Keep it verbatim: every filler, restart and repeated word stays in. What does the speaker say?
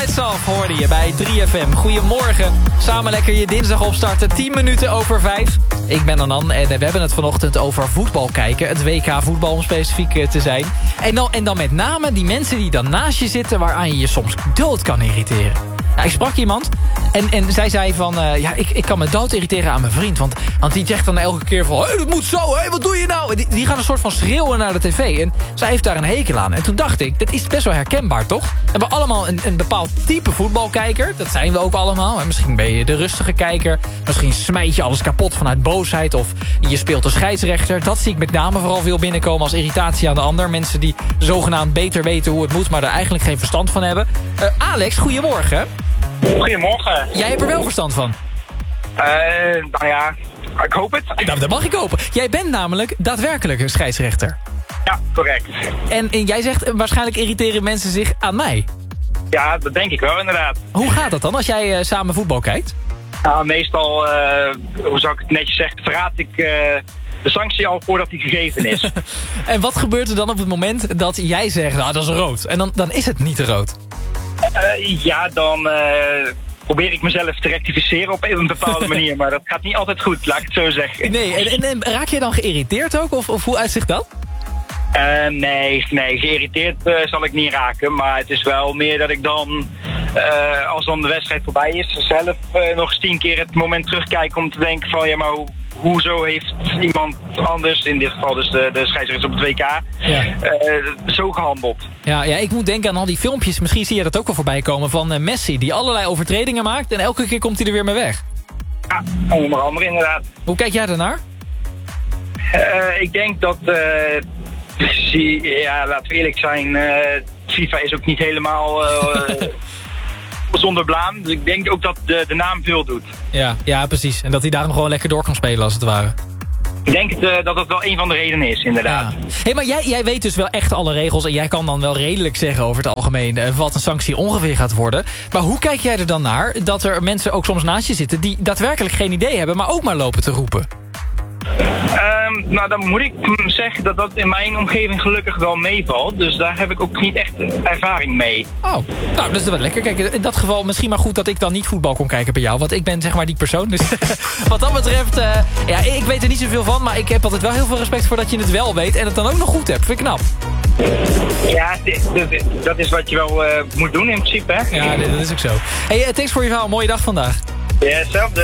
Metcalf hoorde je bij drie F M. Goedemorgen. Samen lekker je dinsdag opstarten. tien minuten over vijf. Ik ben Anan en we hebben het vanochtend over voetbal kijken. Het W K voetbal om specifiek te zijn. En dan, en dan met name die mensen die dan naast je zitten, waaraan je je soms dood kan irriteren. Nou, ik sprak iemand en, en zij zei van... Uh, ja, ik, ik kan me dood irriteren aan mijn vriend. Want, want die zegt dan elke keer van... Hé, dat moet zo, hé, wat doe je nou? Die, die gaan een soort van schreeuwen naar de tv. En zij heeft daar een hekel aan. En toen dacht ik, dat is best wel herkenbaar, toch? We hebben allemaal een, een bepaald type voetbalkijker. Dat zijn we ook allemaal. En misschien ben je de rustige kijker. Misschien smijt je alles kapot vanuit boosheid. Of je speelt de scheidsrechter. Dat zie ik met name vooral veel binnenkomen als irritatie aan de ander. Mensen die zogenaamd beter weten hoe het moet... maar er eigenlijk geen verstand van hebben. Uh, Alex, goedemorgen. Goedemorgen. Jij hebt er wel verstand van? Uh, nou ja, ik hoop het. Nou, dat mag ik hopen. Jij bent namelijk daadwerkelijk een scheidsrechter. Ja, correct. En, en jij zegt, waarschijnlijk irriteren mensen zich aan mij. Ja, dat denk ik wel inderdaad. Hoe gaat dat dan als jij uh, samen voetbal kijkt? Nou, meestal, uh, hoe zou ik het netjes zeggen, verraad ik uh, de sanctie al voordat die gegeven is. En wat gebeurt er dan op het moment dat jij zegt, nou, dat is rood. En dan, dan is het niet rood. Uh, ja, dan uh, probeer ik mezelf te rectificeren op een bepaalde manier. Maar dat gaat niet altijd goed, laat ik het zo zeggen. Nee, en, en, en raak je dan geïrriteerd ook? Of, of hoe uitzicht dat? Uh, nee, nee, geïrriteerd uh, zal ik niet raken. Maar het is wel meer dat ik dan, uh, als dan de wedstrijd voorbij is... zelf uh, nog eens tien keer het moment terugkijk om te denken van... ja, maar hoe, hoezo heeft iemand anders, in dit geval dus de, de scheidsrechter op het W K... Ja. Uh, zo gehandeld. Ja, ja, ik moet denken aan al die filmpjes. Misschien zie je dat ook wel voorbij komen van uh, Messi... die allerlei overtredingen maakt en elke keer komt hij er weer mee weg. Ja, onder andere inderdaad. Hoe kijk jij daarnaar? Uh, ik denk dat... Uh, ja, laten we eerlijk zijn, uh, FIFA is ook niet helemaal uh, zonder blaam. Dus ik denk ook dat de, de naam veel doet. Ja, ja, precies. En dat hij daarom gewoon lekker door kan spelen als het ware. Ik denk uh, dat dat wel een van de redenen is, inderdaad. Ja. Hey, maar jij, jij weet dus wel echt alle regels... en jij kan dan wel redelijk zeggen over het algemeen... Uh, wat een sanctie ongeveer gaat worden. Maar hoe kijk jij er dan naar dat er mensen ook soms naast je zitten... die daadwerkelijk geen idee hebben, maar ook maar lopen te roepen? Um, nou, dan moet ik zeggen dat dat in mijn omgeving gelukkig wel meevalt. Dus daar heb ik ook niet echt ervaring mee. Oh, nou, dat is wel lekker. Kijk, in dat geval misschien maar goed dat ik dan niet voetbal kon kijken bij jou. Want ik ben zeg maar die persoon. Dus wat dat betreft, uh, ja, ik weet er niet zoveel van. Maar ik heb altijd wel heel veel respect voor dat je het wel weet. En het dan ook nog goed hebt. Vind ik knap. Ja, dat is wat je wel uh, moet doen in principe, hè? Ja, dat is ook zo. Hey, thanks voor je verhaal. Mooie dag vandaag. Ja, hetzelfde.